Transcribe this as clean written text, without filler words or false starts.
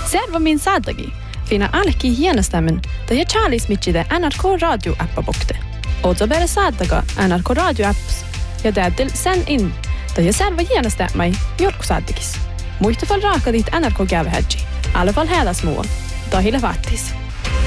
Serva min saadagi. Fina alki hienestämmen, da je Charlie Smitchide NRK Radio appa bokte. Oza bere saadaga NRK Radio apps. Ja täytyy sen in, da je serva hienestämmai jorku saadagis. Muista fall raaka dit NRK gävehädji. Alla fall hela små. Da hille fattis.